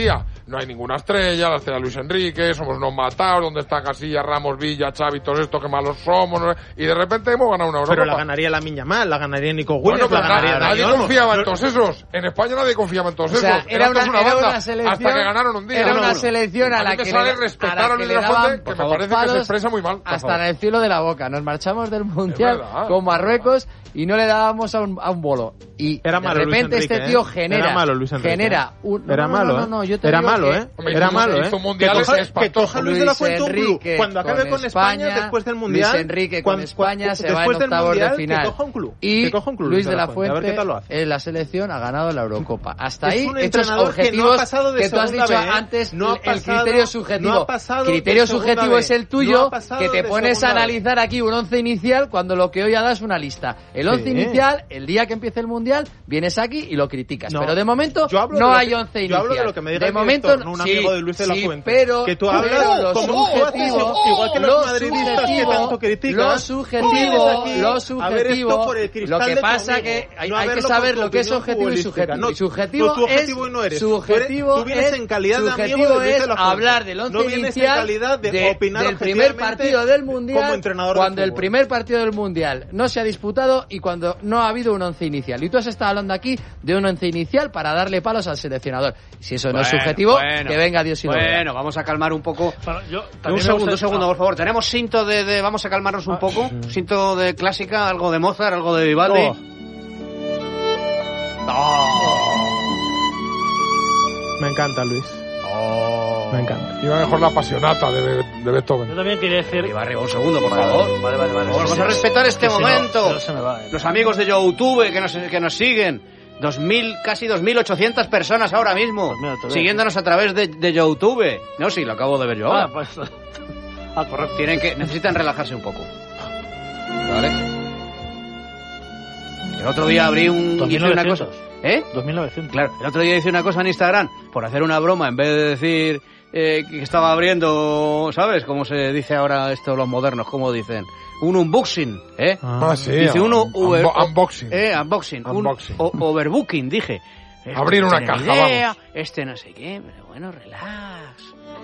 no hay ninguna estrella, la estrella Luis Enrique, somos unos matados, donde está Casillas, Ramos, Villa, Xavi, todo esto, que malos somos, ¿no? Y de repente hemos ganado una Eurocopa. Pero la ganaría Lamine Yamal, la ganaría Nico Williams, bueno, la ganaría nadie confiaba en todos esos. En España nadie confiaba en todos esos. Era una banda, selección, hasta que ganaron un día. Era una selección a la que sale respetar a Luis de la Fuente, que me parece que se expresa muy mal. Hasta en el cielo de la boca. Nos marchamos del Mundial con Marruecos y no le dábamos a un bolo. Y era malo, de repente Luis Enrique, este tío genera... Era malo, Luis Enrique. Era un... Era malo, no, yo te era digo malo, que... Era malo, que coja Luis de la Fuente un club. Cuando acabe con España, después del Mundial... Luis Enrique con España se va en octavos de final. Que coja un club. Y Luis de la Fuente en la selección ha ganado la Eurocopa. Hasta ahí, estos objetivos que tú has dicho antes, el criterio subjetivo. Criterio subjetivo es el tuyo, que te pones a analizar aquí un 11 inicial cuando lo que hoy ha dado es una lista. El 11 inicial, el día que empiece el Mundial, vienes aquí y lo criticas. Pero de momento no hay 11 inicial. Yo hablo de lo que me diga de momento, no un amigo de Luis de la Fuente. Pero que tú hablas como subjetivo, igual que los madridistas que tanto critican. Lo subjetivo, lo que pasa que hay que saber lo que es objetivo y subjetivo. Subjetivo es hablar del 11 inicial del primer partido del Mundial, cuando el primer partido del Mundial no se ha disputado y cuando no ha habido un 11 inicial. Y tú has estado hablando aquí de un 11 inicial para darle palos al seleccionador. Si eso no es subjetivo, que venga Dios y lo vea. Bueno, vamos a calmar un poco. Un segundo, por favor. Tenemos cinto de vamos a calmarnos un poco. Cinto de clásica, algo de Mozart, algo de Vivaldi. Me encanta, Luis. Me encanta. Iba mejor la apasionata de Beethoven. Yo también quería decir... Arriba, un segundo, por favor. Vale. Vamos a respetar este momento. No se me va, Los amigos de YouTube que nos siguen. Casi 2.800 personas ahora mismo. Pues mira, siguiéndonos a través de YouTube. No, sí, lo acabo de ver yo ahora. Correcto. Necesitan relajarse un poco. ¿Vale? El otro día abrí hice una cosa. 2.900. Claro, el otro día hice una cosa en Instagram por hacer una broma, en vez de decir que estaba abriendo, ¿sabes? Como se dice ahora esto los modernos, ¿cómo dicen? Un unboxing, sí. Dice uno unboxing. Unboxing. Overbooking, dije. Abrir una caja, vamos. No sé qué, pero bueno, relax.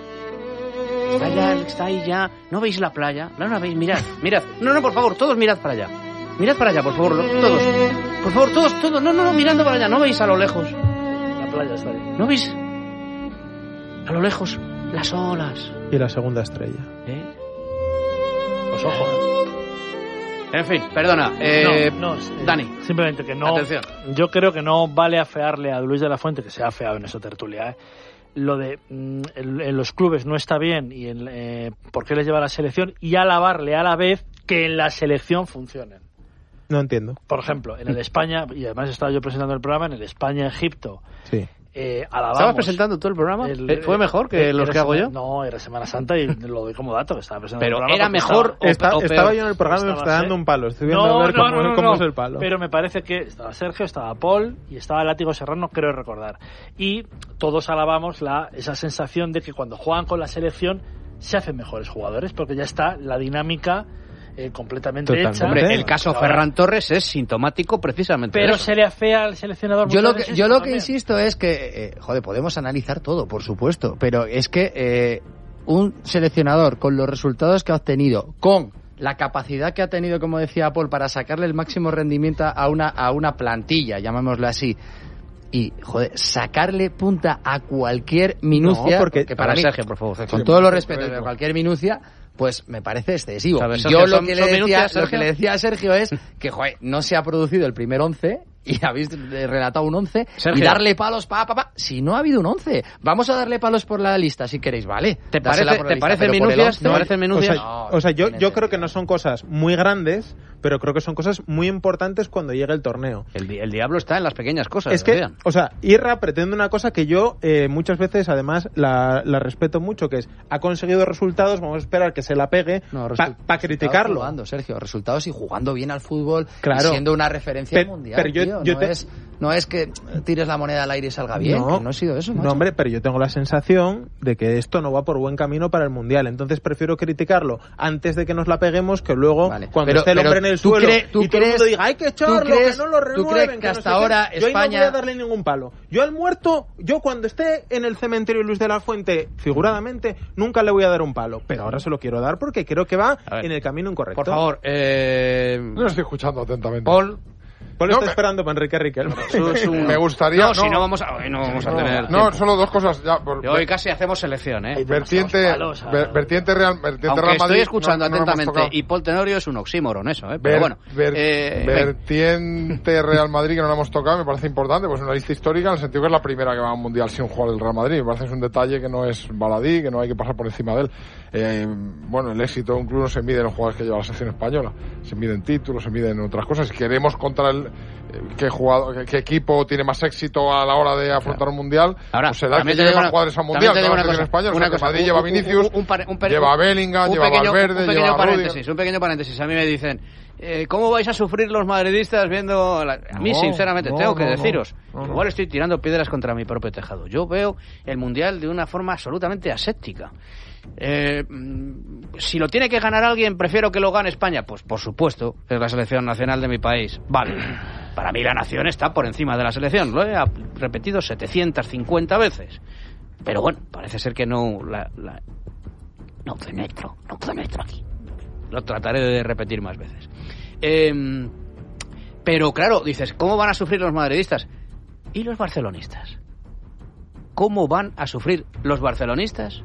Está ahí ya. ¿No veis la playa? No la veis, mirad. No, por favor, todos mirad para allá. Mirad para allá, por favor, todos. Por favor, todos. No, mirando para allá. ¿No veis a lo lejos? La playa está ahí. ¿No veis a lo lejos las olas? Y la segunda estrella. Pues ojo. En fin, perdona. Dani. Simplemente que no. Atención. Yo creo que no vale afearle a Luis de la Fuente, que se ha afeado en esa tertulia, lo de en los clubes no está bien y por qué les lleva a la selección, y alabarle a la vez que en la selección funcionen. No entiendo. Por ejemplo, en el España, y además estaba yo presentando el programa, en el España-Egipto. Sí. Alabamos. ¿Estabas presentando tú el programa? ¿Fue mejor que los que hago yo? No, era Semana Santa y lo doy como dato. Estaba presentando pero el programa. ¿Era mejor estaba yo en el programa y me estaba dando un palo. Estoy viendo a ver cómo es el palo. Pero me parece que estaba Sergio, estaba Paul y estaba Látigo Serrano, creo recordar. Y todos alabamos esa sensación de que cuando juegan con la selección se hacen mejores jugadores, porque ya está la dinámica completamente hecha. Hombre, el caso Ferran Torres es sintomático precisamente. Pero se le afea al seleccionador. Yo lo que insisto es que, podemos analizar todo, por supuesto, pero es que un seleccionador con los resultados que ha obtenido, con la capacidad que ha tenido, como decía Paul, para sacarle el máximo rendimiento a una plantilla, llamémoslo así, y, sacarle punta a cualquier minucia, porque para mí, Sergio, por favor, con todos los respetos, de cualquier minucia, pues me parece excesivo. ¿Sabes, Sergio, lo que le decía a Sergio es que, no se ha producido el primer 11 y habéis relatado un 11, Sergio, y darle palos si no ha habido un 11. Vamos a darle palos por la lista si queréis, ¿vale? ¿Te parecen minucias? Yo creo que no son cosas muy grandes, pero creo que son cosas muy importantes cuando llegue el torneo. El diablo está en las pequeñas cosas. Es que, Irra pretende una cosa que yo muchas veces, además, la respeto mucho, que es, ha conseguido resultados, vamos a esperar que se la pegue para criticarlo. Jugando, Sergio, resultados y jugando bien al fútbol, claro, y siendo una referencia mundial. Pero yo Mario. No es que tires la moneda al aire y salga bien. No ha sido eso, macho. No, hombre, pero yo tengo la sensación de que esto no va por buen camino para el Mundial. Entonces prefiero criticarlo antes de que nos la peguemos que luego, cuando esté el hombre en el suelo y todo el mundo diga hay que echarlo, que no lo renueven. ¿Tú crees que hasta ahora España... Yo ahí no voy a darle ningún palo. Yo al muerto, cuando esté en el cementerio Luis de la Fuente, figuradamente, nunca le voy a dar un palo. Pero ahora se lo quiero dar porque creo que va en el camino incorrecto. Por favor, no estoy escuchando atentamente. Paul está esperando para Enrique Riquelme. Me gustaría... No, si no vamos a tener tiempo. Solo dos cosas. Ya, hoy casi hacemos selección, ¿eh? Vertiente Real Madrid... estoy escuchando atentamente, y Paul Tenorio es un oxímoron eso, ¿eh? Pero bueno. Vertiente Real Madrid, que no la hemos tocado, me parece importante, pues una lista histórica, en el sentido que es la primera que va a un Mundial sin jugar del Real Madrid. Me parece que es un detalle que no es baladí, que no hay que pasar por encima de él. El éxito de un club no se mide en los jugadores que lleva la selección española. Se mide en títulos, se mide en otras cosas. Si queremos contra qué equipo tiene más éxito a la hora de afrontar un mundial, ahora, pues será que lleve más jugadores al mundial que la selección española. O sea, que Madrid lleva a Vinicius, lleva a Bellingham, lleva a Valverde, lleva a Rudiger. Un pequeño paréntesis. A mí me dicen, ¿cómo vais a sufrir los madridistas viendo...? A mí, sinceramente, tengo que deciros, igual estoy tirando piedras contra mi propio tejado. Yo veo el mundial de una forma absolutamente aséptica. Si lo tiene que ganar alguien, prefiero que lo gane España. Pues por supuesto, es la selección nacional de mi país. Vale, para mí la nación está por encima de la selección. Lo he repetido 750 veces. Pero bueno, parece ser que no penetro aquí. Lo trataré de repetir más veces. Pero claro, dices, ¿cómo van a sufrir los madridistas? ¿Y los barcelonistas? ¿Cómo van a sufrir los barcelonistas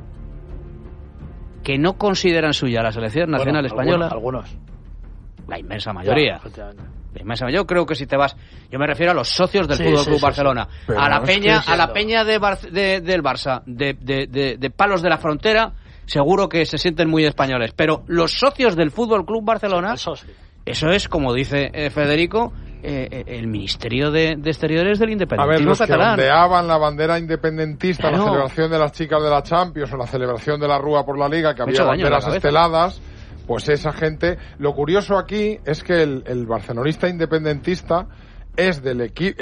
que no consideran suya la selección nacional española? Algunos. La inmensa mayoría. Yo creo que si te vas, yo me refiero a los socios del Fútbol Club Barcelona, a la peña del Barça, de Palos de la Frontera, seguro que se sienten muy españoles, pero los socios del Fútbol Club Barcelona, eso es, como dice Federico, el Ministerio de Exteriores del independentismo catalán. A ver, los que ondeaban la bandera independentista, la celebración de las chicas de la Champions o la celebración de la Rúa por la Liga, que había banderas esteladas, pues esa gente... Lo curioso aquí es que el barcelonista independentista es del equipo,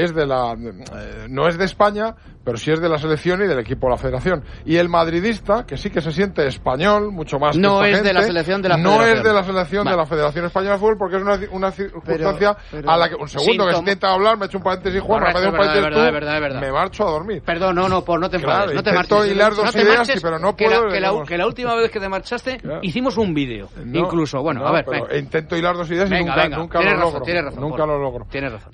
no es de España, pero sí es de la selección y del equipo de la federación. Y el madridista, que sí que se siente español, mucho más no que es esta de la gente, selección de la no federación. Es de la selección de la Federación Española de Fútbol, porque es una circunstancia a la que... Un segundo, que se intenta hablar, me he hecho un paréntesis, Juan, me ha pedido un paréntesis tú, me marcho a dormir. Perdón, no te enfades, no te marches. Hilar dos ideas, pero no puedo... Que la última vez que te marchaste, hicimos un vídeo, incluso, bueno, a ver... Pero intento hilar dos ideas y nunca lo logro. Nunca lo logro. Tienes razón.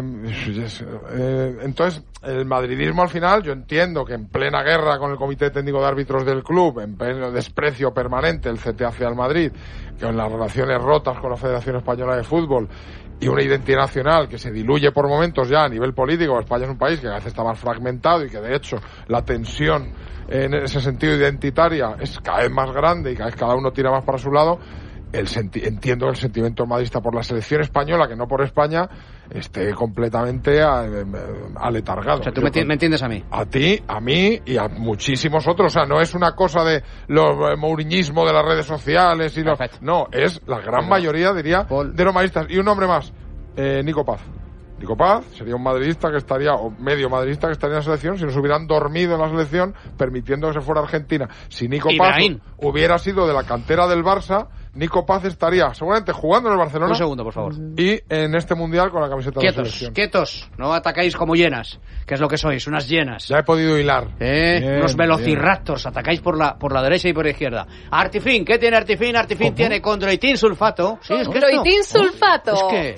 Entonces, el madridismo al final, yo entiendo que en plena guerra con el Comité Técnico de Árbitros del club, en pleno desprecio permanente el CTA hacia el Madrid, con las relaciones rotas con la Federación Española de Fútbol y una identidad nacional que se diluye por momentos ya a nivel político. España es un país que a veces está más fragmentado y que de hecho la tensión en ese sentido identitaria es cada vez más grande y cada vez cada uno tira más para su lado. Entiendo el sentimiento madridista por la selección española, que no por España, esté completamente aletargado. O sea, tú me entiendes a mí. A ti, a mí y a muchísimos otros. O sea, no es una cosa de los mouriñismo de las redes sociales y no, es la gran mayoría, diría, de los madridistas. Y un nombre más, Nico Paz. Nico Paz sería un madridista que estaría, o medio madridista que estaría en la selección, si nos hubieran dormido en la selección, permitiendo que se fuera a Argentina. Si Nico Paz hubiera sido de la cantera del Barça, Nico Paz estaría seguramente jugando en el Barcelona. Un segundo, por favor. Y en este mundial con la camiseta de la selección. Quietos, no atacáis como hienas, que es lo que sois, unas hienas. Ya he podido hilar. Unos velociraptors, atacáis por la derecha y por la izquierda. Artifin, ¿qué tiene Artifin? Artifin tiene condroitin sulfato. Sí, es que condroitin sulfato.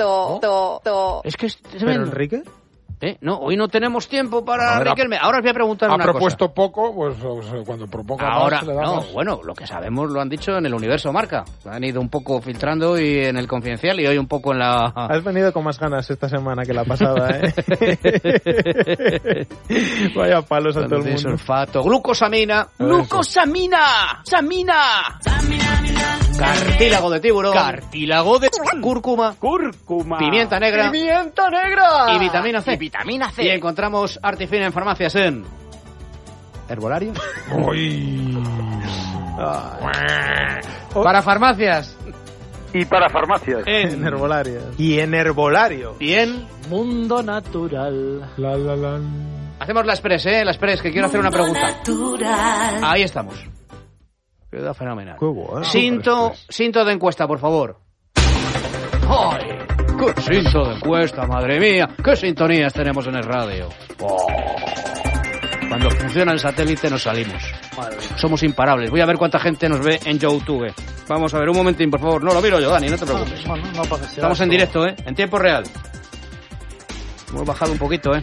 Es que ¿Pero Enrique? No, hoy no tenemos tiempo para Riquelme. Ahora os voy a preguntar una cosa. Ha propuesto poco, pues cuando proponga ahora, más se le da más. Bueno, lo que sabemos lo han dicho en el Universo Marca. Han ido un poco filtrando y en el Confidencial y hoy un poco en la... Has venido con más ganas esta semana que la pasada, Vaya palos a todo el mundo. Sulfato, glucosamina. ¡Glucosamina! ¡Samina! Cartílago de tiburón. Cartílago de cúrcuma. Pimienta negra. Y vitamina C. Y encontramos Artifin en farmacias en... ¿Herbolario? Uy. Para farmacias. Y para farmacias. En herbolarios. Y en herbolario. Y en Mundo Natural. Hacemos la Express, la Express, que quiero hacer una pregunta. Natural. Ahí estamos. Queda fenomenal. Qué bueno. Cinto de encuesta, por favor. ¡Ay! ¡Qué cinto de encuesta, madre mía! ¡Qué sintonías tenemos en el radio! Oh. Cuando funciona el satélite nos salimos. Somos imparables. Voy a ver cuánta gente nos ve en YouTube. Vamos a ver, un momentín, por favor. No, lo miro yo, Dani, no te preocupes. Estamos en directo, en tiempo real. Hemos bajado un poquito,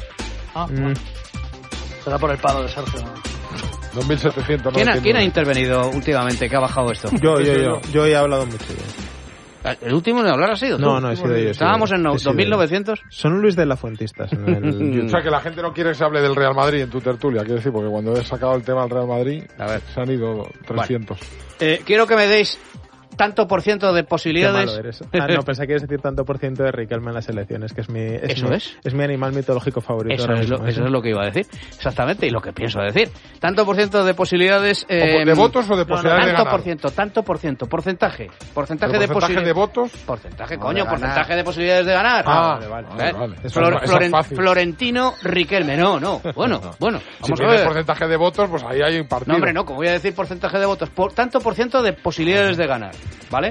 Será por el paro de Sergio. 2.700. ¿Quién ha intervenido últimamente que ha bajado esto? Yo he hablado mucho. ¿El último de hablar ha sido tú? No, he sido yo. Estábamos en 2.900. Son Luis de la Fuentistas. O sea, que la gente no quiere que se hable del Real Madrid en tu tertulia, quiero decir, porque cuando he sacado el tema del Real Madrid, se han ido 300. Bueno. Quiero que me deis tanto por ciento de posibilidades. Qué malo eres. No, pensé que ibas a decir tanto por ciento de Riquelme en las elecciones, que es mi animal mitológico favorito. Eso es lo que iba a decir, exactamente, y lo que pienso decir. Tanto por ciento de posibilidades. ¿De votos o de posibilidades de ganar? Tanto por ciento, porcentaje de porcentaje de votos. Porcentaje de posibilidades de ganar. Vale. Florentino Riquelme, no. Bueno, vamos si a ver. Porcentaje de votos, pues ahí hay un partido. No, hombre, no, como voy a decir porcentaje de votos, tanto por ciento de posibilidades de ganar. ¿Vale?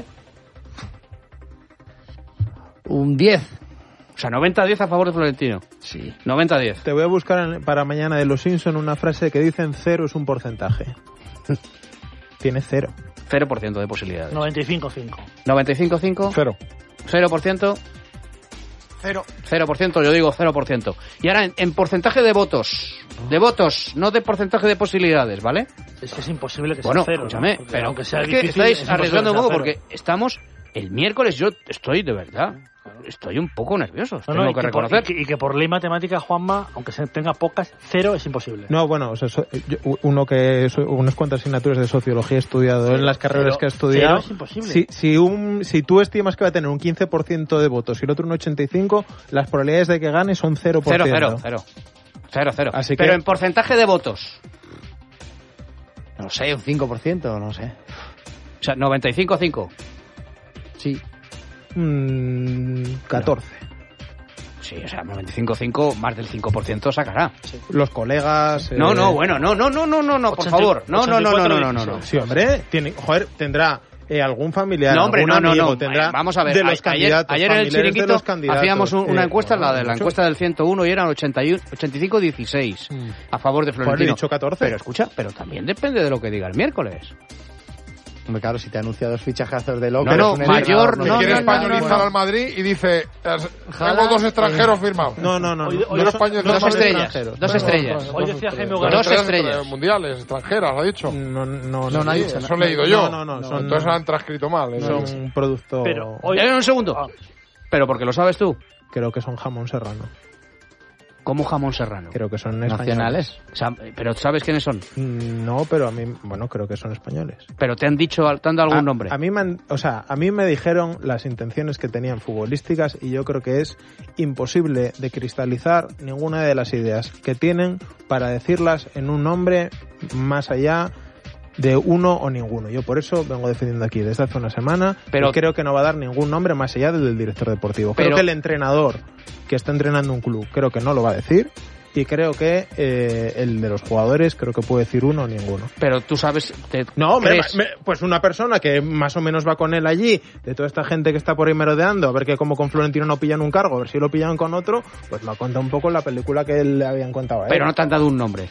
Un 10. O sea, 90-10 a favor de Florentino. Sí. 90-10. Te voy a buscar para mañana de Los Simpson una frase que dicen 0 es un porcentaje. Tiene 0. 0% de posibilidades. 95-5. 95-5. 0. 0%. 0%, yo digo 0%. Y ahora en porcentaje de votos. De votos, no de porcentaje de posibilidades, ¿vale? Es que es imposible que sea 0. Escúchame, ¿no? pero aunque sea es difícil, que estáis es arriesgando un poco imposible porque estamos el miércoles. Yo estoy de verdad. Estoy un poco nervioso, tengo que reconocer. Y que por ley matemática, Juanma, aunque se tenga pocas, 0 es imposible. No, bueno, o sea, unas cuantas asignaturas de sociología he estudiado en las carreras que he estudiado. 0 es imposible. Si tú estimas que va a tener un 15% de votos y el otro un 85%, las probabilidades de que gane son 0%. 0. Así Pero que en porcentaje de votos. No sé, un 5%, no sé. O sea, 95-5. Sí. 14. Sí, o sea, 95-5, más del 5% sacará. Sí. Los colegas... No, por favor. No. Sí, hombre, tendrá algún familiar, no, hombre, algún amigo, no. Tendrá vamos a ver, de los candidatos, ayer en el Chiringuito hacíamos una encuesta, la encuesta del 101, y eran 85-16 a favor de Florentino. Pues he dicho 14. Pero escucha, pero también depende de lo que diga el miércoles. Hombre, claro, si te anuncia 2 fichajazos de loco... Mayor, no quiere españolizar al Madrid y dice, tengo 2 extranjeros firmados. No. Dos estrellas. Hoy decía Jaime Ugarte. 2 estrellas. Mundiales, extranjeras, ha dicho. No ha dicho. Eso he leído yo. No. Entonces han transcrito mal. Son un producto... Pero hoy... Un segundo. Pero porque lo sabes tú. Creo que son jamón serrano. ¿Cómo jamón serrano? Creo que son nacionales. ¿Pero sabes quiénes son? No, pero a mí, creo que son españoles. ¿Pero te han dado algún nombre? A mí me dijeron las intenciones que tenían futbolísticas y yo creo que es imposible de cristalizar ninguna de las ideas que tienen para decirlas en un nombre más allá de uno o ninguno. Yo por eso vengo defendiendo aquí desde hace una semana, pero creo que no va a dar ningún nombre más allá del director deportivo. Creo que el entrenador que está entrenando un club, creo que no lo va a decir, y creo que el de los jugadores, creo que puede decir uno o ninguno. Pero tú sabes... pues una persona que más o menos va con él allí, de toda esta gente que está por ahí merodeando, a ver que como con Florentino no pillan un cargo, a ver si lo pillan con otro, pues me ha contado un poco la película que le habían contado a él. Pero no te han dado un nombre.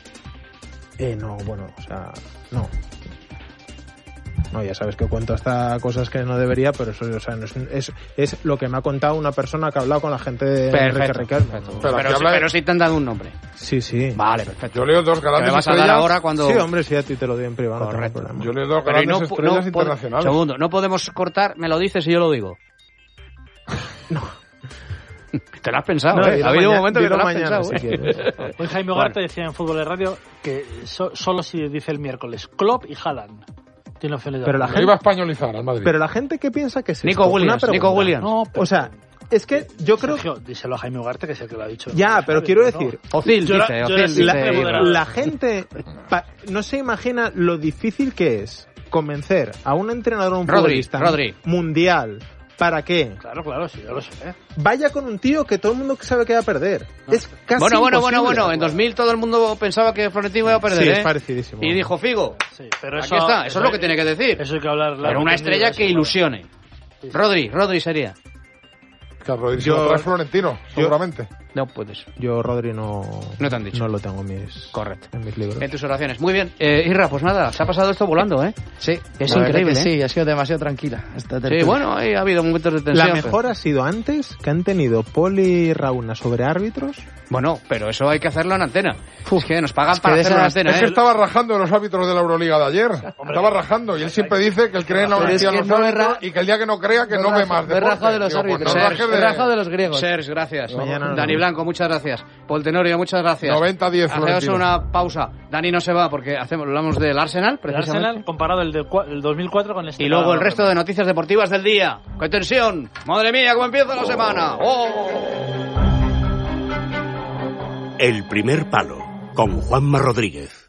No, ya sabes que cuento hasta cosas que no debería, pero eso, es lo que me ha contado una persona que ha hablado con la gente de Perfecto. Pero sí te han dado un nombre. Sí. Vale, perfecto. Yo leo 2 grandes estrellas. ¿Me vas a dar ahora cuando...? Sí, hombre, sí, a ti te lo doy en privado. Correcto. No tengo problema. Yo leo 2 grandes estrellas internacionales. Segundo, no podemos cortar, me lo dices y yo lo digo. No. Te lo has pensado, ¿eh? Ha habido un momento que te lo has pensado. Si quieres. Hoy Jaime Ugarte decía en Fútbol de Radio que solo si dice el miércoles Klopp y Haaland tiene opciones de... Pero la gente iba a españolizar al Madrid. Pero la gente que piensa que es Nico Williams. No, o sea, es que yo creo... Sergio, díselo a Jaime Ugarte, que es el que lo ha dicho. Ya, pero quiero decir... Ozil dice... La gente no se imagina lo difícil que es convencer a un entrenador, un futbolista mundial, ¿Para qué? Claro, sí, yo lo sé. Vaya con un tío que todo el mundo sabe que va a perder. Es casi Bueno. imposible. En 2000 todo el mundo pensaba que Florentino iba a perder, Sí, es parecidísimo. Y dijo Figo. Sí, pero Aquí está, eso es lo que tiene que decir. Eso hay que hablar. Pero una estrella que ilusione. Rodri sería. Claro, Rodri se lo trae Florentino, seguramente. No puedes. Yo, Rodri, no te han dicho. No lo tengo en mis libros. En tus oraciones. Muy bien. Irra, pues nada, se ha pasado esto volando, ¿eh? Sí. Es increíble, ¿eh? Sí, ha sido demasiado tranquila. Sí, bueno, ahí ha habido momentos de tensión. La mejor ha sido antes, que han tenido Poli y Rauna sobre árbitros. Bueno, pero eso hay que hacerlo en antena. Es que nos pagan para hacerlo en antena, Es que estaba rajando en los árbitros de la Euroliga de ayer. Estaba rajando y él siempre dice que él cree en la honestidad de los árbitros y que el día que no crea que no ve más deporte. He rajado de los árbitros. He rajado de los griegos. Serge, gracias. Dani Blanco, muchas gracias. Paul Tenorio, muchas gracias. 90-10. Hacemos una pausa. Dani no se va porque hablamos del Arsenal, precisamente. El Arsenal comparado el 2004 con este. Y luego el resto de noticias deportivas del día. ¡Qué tensión! ¡Madre mía, cómo empieza la semana! ¡Oh! El primer palo, con Juanma Rodríguez.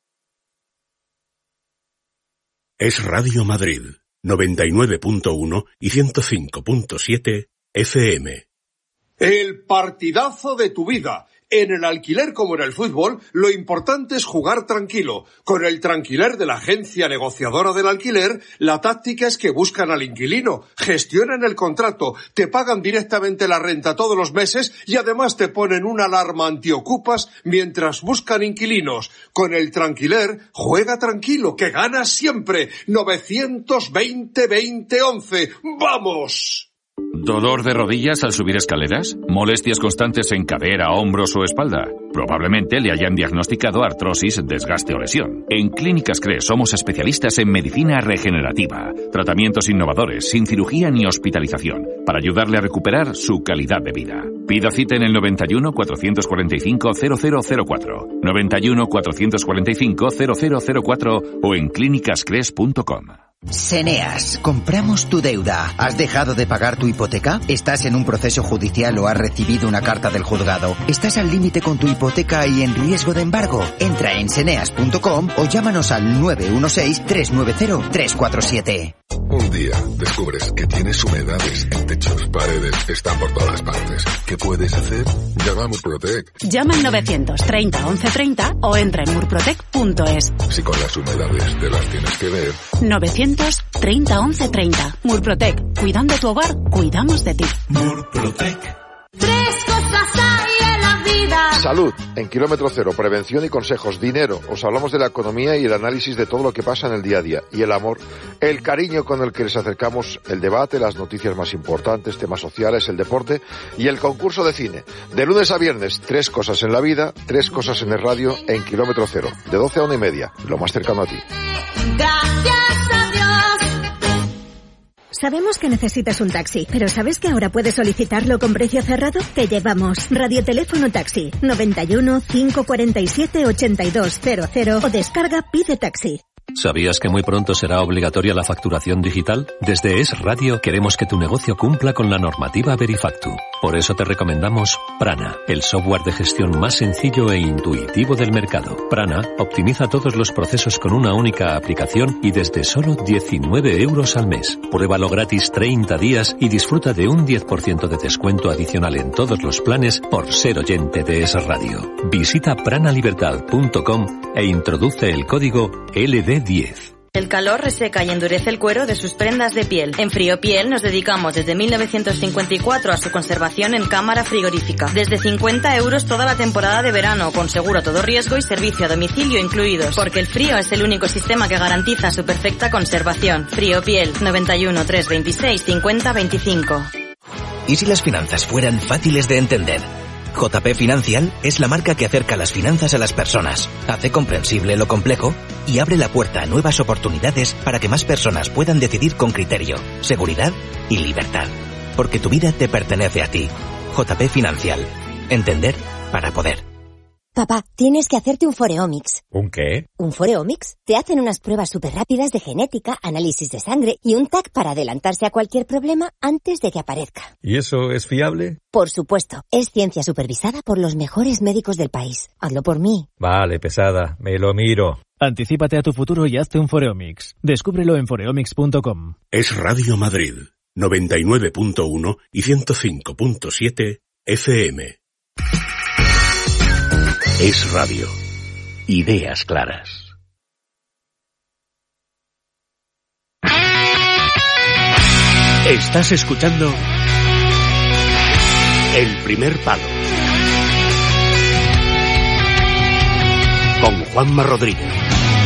Es Radio Madrid, 99.1 y 105.7 FM. El partidazo de tu vida. En el alquiler como en el fútbol, lo importante es jugar tranquilo. Con el Tranquiler de la agencia negociadora del alquiler, la táctica es que buscan al inquilino, gestionan el contrato, te pagan directamente la renta todos los meses y además te ponen una alarma antiocupas mientras buscan inquilinos. Con el Tranquiler, juega tranquilo, que ganas siempre. 920-2011. ¡Vamos! ¿Dolor de rodillas al subir escaleras? ¿Molestias constantes en cadera, hombros o espalda? Probablemente le hayan diagnosticado artrosis, desgaste o lesión. En Clínicas CRES somos especialistas en medicina regenerativa, tratamientos innovadores, sin cirugía ni hospitalización, para ayudarle a recuperar su calidad de vida. Pida cita en el 91 445 0004, 91 445 0004 o en clínicascres.com. Seneas, compramos tu deuda. ¿Has dejado de pagar tu hipoteca? ¿Estás en un proceso judicial o has recibido una carta del juzgado? ¿Estás al límite con tu hipoteca y en riesgo de embargo? Entra en seneas.com o llámanos al 916-390-347. Un día descubres que tienes humedades en techos, paredes, están por todas partes. ¿Qué puedes hacer? Llama a Murprotec. Llama al 930 1130 o entra en murprotec.es. Si con las humedades te las tienes que ver. 930 1130. Murprotec. Cuidando tu hogar, cuidamos de ti. Murprotec. Tres cosas hay en la vida. Salud, en Kilómetro Cero, prevención y consejos. Dinero, os hablamos de la economía y el análisis de todo lo que pasa en el día a día. Y el amor, el cariño con el que les acercamos el debate, las noticias más importantes, temas sociales, el deporte y el concurso de cine. De lunes a viernes, 3 cosas en la vida, 3 cosas en el radio, en Kilómetro Cero. De 12 a 1:30, lo más cercano a ti. Gracias a Dios. Sabemos que necesitas un taxi, pero ¿sabes que ahora puedes solicitarlo con precio cerrado? Te llevamos Radioteléfono Taxi 91 547 8200 o descarga Pide Taxi. ¿Sabías que muy pronto será obligatoria la facturación digital? Desde Es Radio queremos que tu negocio cumpla con la normativa Verifactu. Por eso te recomendamos Prana, el software de gestión más sencillo e intuitivo del mercado. Prana optimiza todos los procesos con una única aplicación y desde solo 19 euros al mes. Pruébalo gratis 30 días y disfruta de un 10% de descuento adicional en todos los planes por ser oyente de Es Radio. Visita pranalibertad.com e introduce el código LD10. El calor reseca y endurece el cuero de sus prendas de piel. En Friopiel nos dedicamos desde 1954 a su conservación en cámara frigorífica. Desde 50 euros toda la temporada de verano, con seguro a todo riesgo y servicio a domicilio incluidos. Porque el frío es el único sistema que garantiza su perfecta conservación. Friopiel, 91 326 50 25. ¿Y si las finanzas fueran fáciles de entender? JP Financial es la marca que acerca las finanzas a las personas, hace comprensible lo complejo y abre la puerta a nuevas oportunidades para que más personas puedan decidir con criterio, seguridad y libertad. Porque tu vida te pertenece a ti. JP Financial. Entender para poder. Papá, tienes que hacerte un Foreomics. ¿Un qué? ¿Un Foreomics? Te hacen unas pruebas súper rápidas de genética, análisis de sangre y un TAC para adelantarse a cualquier problema antes de que aparezca. ¿Y eso es fiable? Por supuesto. Es ciencia supervisada por los mejores médicos del país. Hazlo por mí. Vale, pesada. Me lo miro. Anticípate a tu futuro y hazte un Foreomics. Descúbrelo en foreomics.com. Es Radio Madrid, 99.1 y 105.7 FM. Es Radio. Ideas claras. Estás escuchando El Primer Palo con Juanma Rodríguez.